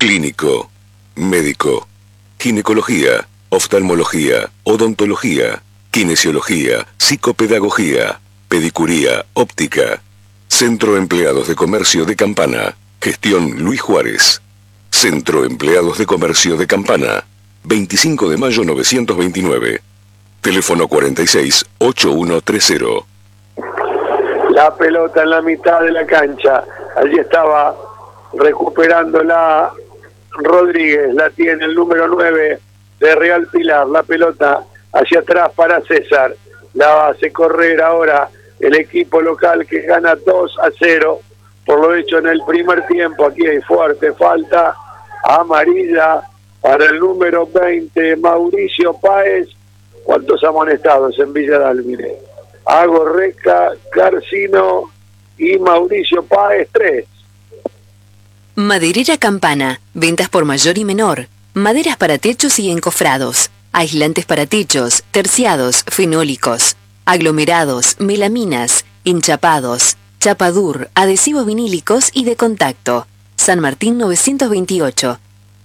clínico, médico, ginecología, oftalmología, odontología, kinesiología, psicopedagogía, pedicuría, óptica. Centro Empleados de Comercio de Campana. Gestión Luis Juárez. Centro Empleados de Comercio de Campana. 25 de mayo 929. Teléfono 46-8130. La pelota en la mitad de la cancha. Allí estaba recuperándola Rodríguez. La tiene el número 9 de Real Pilar. La pelota hacia atrás para César. La hace correr ahora el equipo local que gana 2-0 por lo hecho en el primer tiempo. Aquí hay fuerte falta amarilla para el número 20, Mauricio Páez. ¿Cuántos amonestados en Villa Dálmine? Agorreca, Garcino y Mauricio Páez, 3. Maderera Campana. Ventas por mayor y menor. Maderas para techos y encofrados. Aislantes para techos, terciados, fenólicos, aglomerados, melaminas, enchapados, chapadur, adhesivos vinílicos y de contacto. San Martín 928.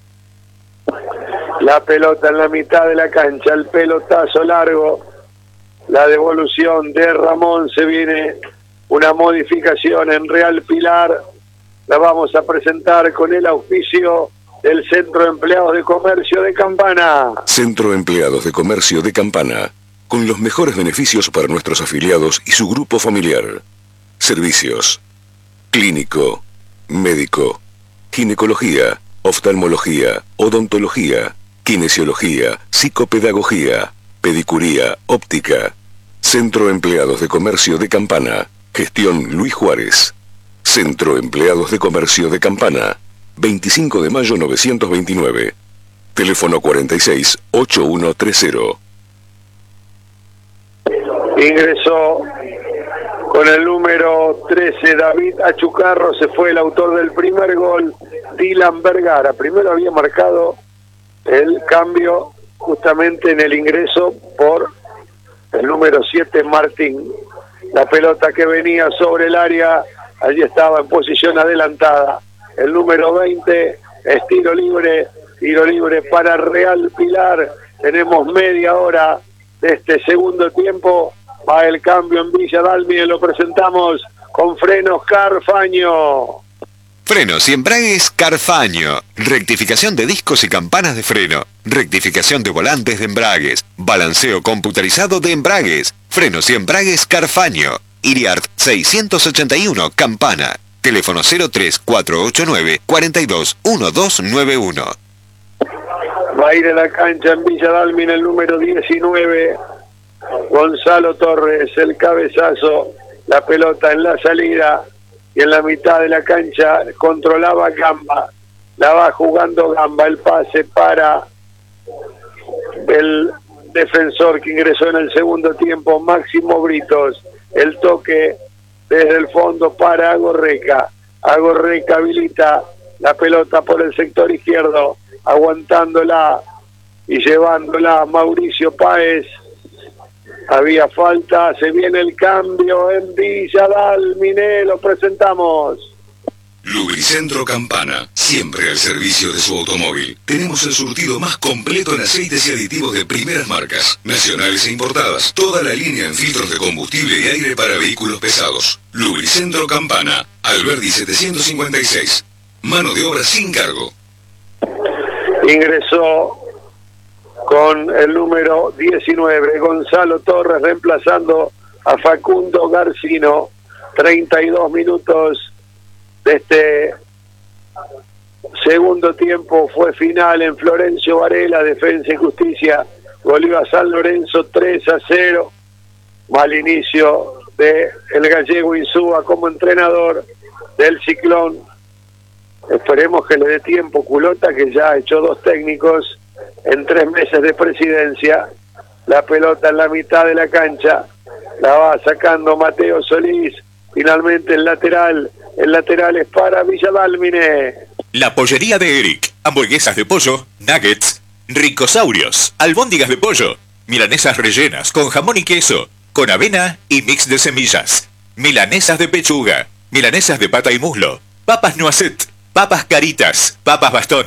La pelota en la mitad de la cancha, el pelotazo largo, la devolución de Ramón. Se viene una modificación en Real Pilar. La vamos a presentar con el auspicio del Centro de Empleados de Comercio de Campana. Centro Empleados de Comercio de Campana. Con los mejores beneficios para nuestros afiliados y su grupo familiar. Servicios. Clínico, médico, ginecología, oftalmología, odontología, kinesiología, psicopedagogía, pedicuría, óptica. Centro Empleados de Comercio de Campana. Gestión Luis Juárez. Centro Empleados de Comercio de Campana. 25 de mayo 929. Teléfono 46-8130. Ingresó con el número 13 David Achucarro. Se fue el autor del primer gol, Dylan Vergara. Primero había marcado el cambio justamente en el ingreso por el número 7 Martín. La pelota que venía sobre el área, allí estaba en posición adelantada el número 20, es tiro libre para Real Pilar. Tenemos media hora de este segundo tiempo. Va el cambio en Villa Dálmine, lo presentamos con Frenos Carfaño. Frenos y embragues Carfaño. Rectificación de discos y campanas de freno. Rectificación de volantes de embragues. Balanceo computarizado de embragues. Frenos y embragues Carfaño. Iriart 681 Campana. Teléfono 03489 421291. Va a ir a la cancha en Villa Dálmine el número 19. Gonzalo Torres, el cabezazo, la pelota en la salida y en la mitad de la cancha controlaba Gamba, la va jugando Gamba, el pase para el defensor que ingresó en el segundo tiempo, Máximo Britos, el toque desde el fondo para Agorreca habilita la pelota por el sector izquierdo, aguantándola y llevándola Mauricio Páez. Había falta, se viene el cambio en Villa Dálmine, lo presentamos. Lubricentro Campana, siempre al servicio de su automóvil. Tenemos el surtido más completo en aceites y aditivos de primeras marcas, nacionales e importadas. Toda la línea en filtros de combustible y aire para vehículos pesados. Lubricentro Campana, Alberdi 756. Mano de obra sin cargo. Ingresó con el número 19, Gonzalo Torres, reemplazando a Facundo Garcino. 32 minutos de este segundo tiempo. Fue final en Florencio Varela, Defensa y Justicia. Goleó a San Lorenzo 3-0. Mal inicio de el gallego Insúa como entrenador del Ciclón. Esperemos que le dé tiempo Culota, que ya ha hecho 2 técnicos en 3 meses de presidencia. La pelota en la mitad de la cancha, la va sacando Mateo Solís. Finalmente el lateral es para Villa Dálmine. La pollería de Eric. Hamburguesas de pollo, nuggets, ricosaurios, albóndigas de pollo, milanesas rellenas con jamón y queso, con avena y mix de semillas, milanesas de pechuga, milanesas de pata y muslo, papas noisette, papas caritas, papas bastón.